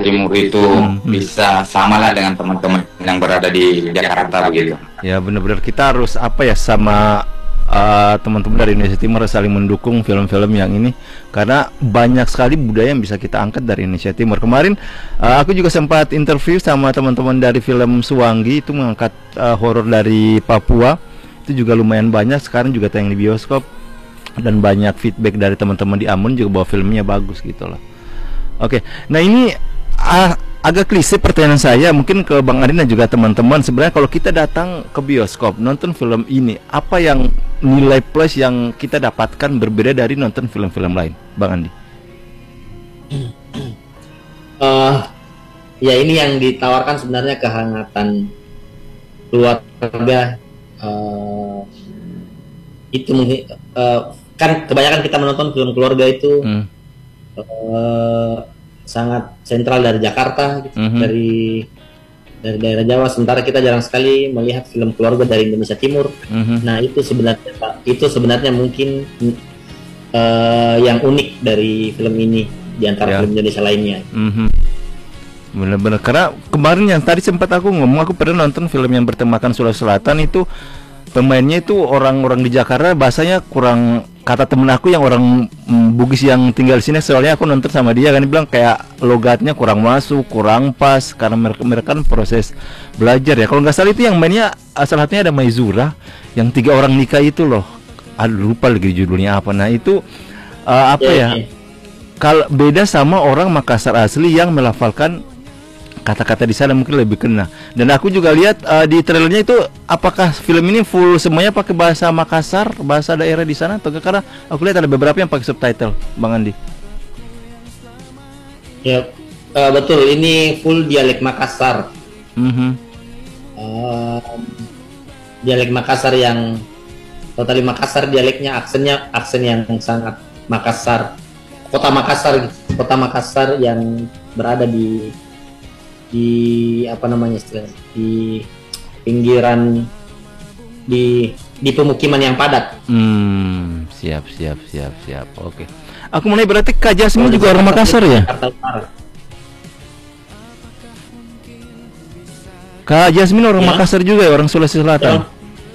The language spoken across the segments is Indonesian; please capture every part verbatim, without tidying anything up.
Timur itu Hmm. bisa samalah dengan teman-teman yang berada di Jakarta begitu. Ya benar-benar kita harus apa ya sama uh, teman-teman dari Indonesia Timur saling mendukung film-film yang ini karena banyak sekali budaya yang bisa kita angkat dari Indonesia Timur. Kemarin uh, aku juga sempat interview sama teman-teman dari film Suwangi itu mengangkat uh, horor dari Papua. Itu juga lumayan banyak sekarang juga tayang di bioskop dan banyak feedback dari teman-teman di Ambon juga bahwa filmnya bagus gitu loh. Oke, nah ini ah, agak klise pertanyaan saya mungkin ke Bang Adin dan juga teman-teman. Sebenarnya kalau kita datang ke bioskop nonton film ini, apa yang nilai plus yang kita dapatkan berbeda dari nonton film-film lain, Bang Andi? Eh, ya ini yang ditawarkan sebenarnya kehangatan keluarga. eh, itu mungkin eh, kan kebanyakan kita menonton film keluarga itu Hmm. eh, sangat sentral dari Jakarta gitu, Mhm. dari dari daerah Jawa, sementara kita jarang sekali melihat film keluarga dari Indonesia Timur. Mhm. Nah itu sebenarnya Pak, itu sebenarnya mungkin eh, yang unik dari film ini di antara Ya. film Indonesia lainnya. Mhm. Benar-benar karena kemarin yang tadi sempat aku ngomong aku pernah nonton film yang bertemakan Sulawesi Selatan itu pemainnya itu orang-orang di Jakarta bahasanya kurang kata temen aku yang orang mm, Bugis yang tinggal di sini soalnya aku nonton sama dia kan dia bilang kayak logatnya kurang masuk kurang pas karena mereka, mereka kan proses belajar ya kalau nggak salah itu yang mainnya ah, salah satunya ada Maizura yang tiga orang nikah itu loh aduh lupa lagi judulnya apa nah itu ah, apa ya Ya, ya. kalau beda sama orang Makassar asli yang melafalkan kata-kata di sana mungkin lebih kena. Dan aku juga lihat uh, di trailernya itu apakah film ini full semuanya pakai bahasa Makassar, bahasa daerah di sana atau enggak? Karena aku lihat ada beberapa yang pakai subtitle, Bang Andi. Ya, eh, betul. Ini full dialek Makassar. Mhm. Em, dialek Makassar yang totali Makassar dialeknya, aksennya aksen yang sangat Makassar. Kota Makassar, gitu. Kota Makassar yang berada di di apa namanya istilahnya di pinggiran di di pemukiman yang padat. Hmm, siap siap siap siap. Oke. Aku mulai berarti Kak Jasmine juga orang Makassar ya? Jakarta Utara. Kak Jasmine orang Ya. Makassar juga ya, orang Sulawesi Selatan.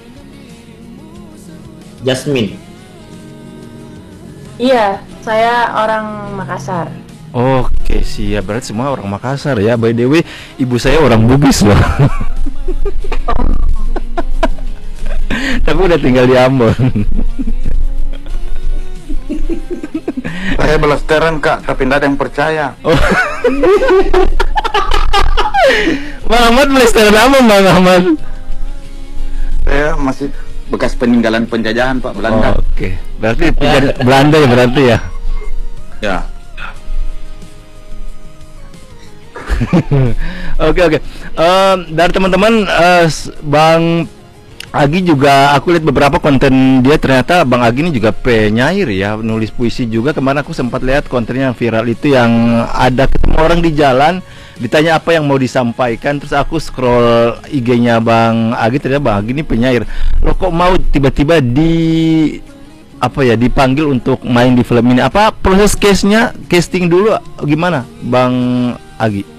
Jasmine. Iya, saya orang Makassar. Oke, siap. Berarti semua orang Makassar ya. By the way, ibu saya orang Bugis loh. Tapi udah tinggal di Ambon. Saya belesteran Kak, tapi tidak ada yang percaya. Oh. Bang Ahmad melestarikan apa Bang Ahmad? Saya masih bekas peninggalan penjajahan Pak Belanda. Oke, berarti penjajah Belanda ya berarti ya. Ya. Oke oke. Em, dari teman-teman eh, s- Bang Agi juga aku lihat beberapa konten dia ternyata Bang Agi ini juga penyair ya, nulis puisi juga. Kemarin aku sempat lihat kontennya yang viral itu yang ada ketemu orang di jalan ditanya apa yang mau disampaikan terus aku scroll I G-nya Bang Agi ternyata Bang Agi ini penyair. Lo kok mau tiba-tiba di apa ya dipanggil untuk main di film ini? Apa proses case-nya casting dulu gimana Bang Agi?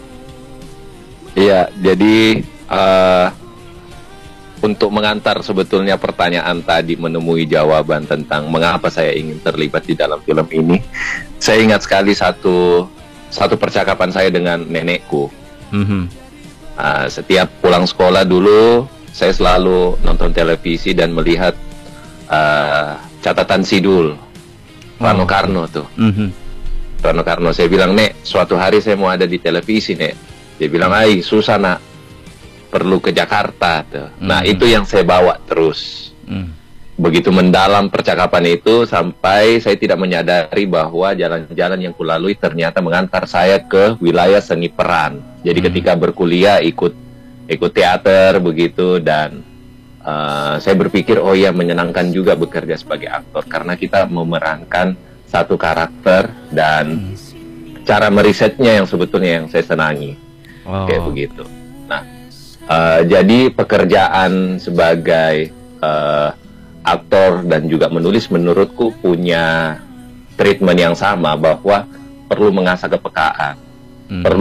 Iya, jadi eh, untuk mengantar sebetulnya pertanyaan tadi menemui jawaban tentang mengapa saya ingin terlibat di dalam film ini, saya ingat sekali satu satu percakapan saya dengan nenekku. Mhm. Ah, setiap pulang sekolah dulu, saya selalu nonton televisi dan melihat ah, catatan sidul Rano Oh. Karno tuh. Mhm. Rano Karno, saya bilang, Nek, suatu hari saya mau ada di televisi, Nek. Dia bilang, ay, susah, nak. Perlu ke Jakarta. Tuh. Nah, Hmm. itu yang saya bawa terus. Hmm. Begitu mendalam percakapan itu, sampai saya tidak menyadari bahwa jalan-jalan yang kulalui ternyata mengantar saya ke wilayah seni peran. Jadi Hmm. ketika berkuliah, ikut ikut teater, begitu, dan uh, saya berpikir, oh ya, menyenangkan juga bekerja sebagai aktor. Karena kita memerankan satu karakter, dan cara merisetnya yang sebetulnya yang saya senangi. Oh. Kayak begitu. Nah, uh, jadi pekerjaan sebagai uh, aktor dan juga menulis menurutku punya treatment yang sama, bahwa perlu mengasah kepekaan, Hmm. perlu